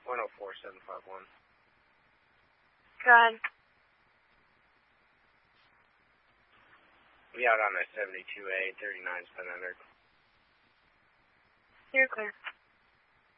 104751. Go ahead. Be out on a 72A, 39 700. You're clear.